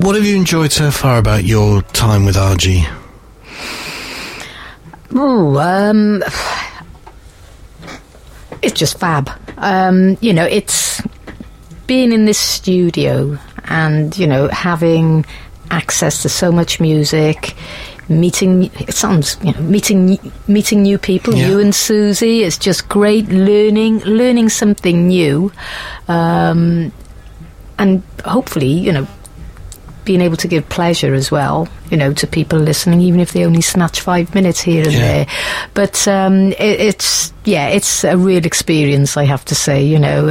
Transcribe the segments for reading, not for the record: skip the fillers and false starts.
What have you enjoyed so far about your time with RG? It's just fab. It's being in this studio and, having access to so much music, meeting new people, you and Susie. It's just great learning something new, and hopefully, being able to give pleasure as well, to people listening, even if they only snatch 5 minutes here and there. But it's a real experience, I have to say.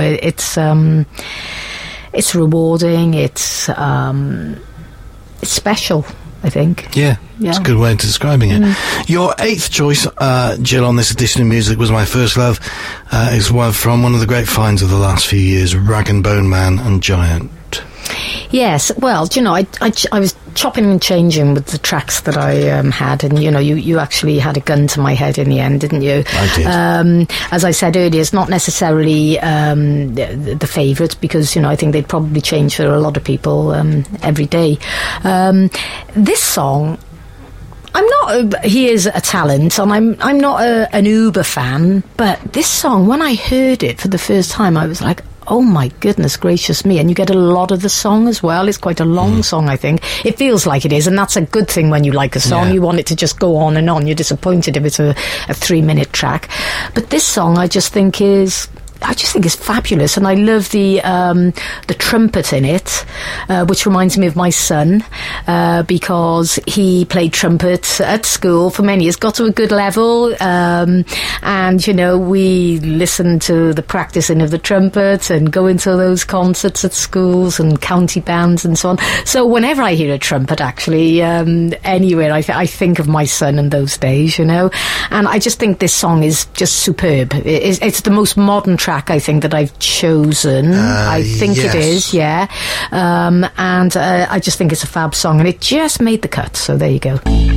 It's rewarding. It's special, I think. Yeah, it's a good way of describing it. Your 8th choice, Jill, on this edition of Music Was My First Love, is from one of the great finds of the last few years, Rag and Bone Man and Giant. Yes, well, I was chopping and changing with the tracks that I had, and you actually had a gun to my head in the end, didn't you? I did. As I said earlier, it's not necessarily the favourite, because I think they'd probably change for a lot of people every day. This song, he is a talent, and I'm not an Uber fan, but this song, when I heard it for the first time, I was like, oh my goodness gracious me. And you get a lot of the song as well. It's quite a long song, I think. It feels like it is, and that's a good thing when you like a song. You want it to just go on and on. You're disappointed if it's a 3-minute track. But this song, I just think is fabulous, and I love the trumpet in it, which reminds me of my son, because he played trumpet at school for many years, got to a good level, and we listened to the practicing of the trumpet and going to those concerts at schools and county bands and so on. So whenever I hear a trumpet, actually, anywhere, I think of my son in those days, and I just think this song is just superb. It's the most modern track, I think, that I've chosen. I think it is, and I just think it's a fab song, and it just made the cut, so there you go.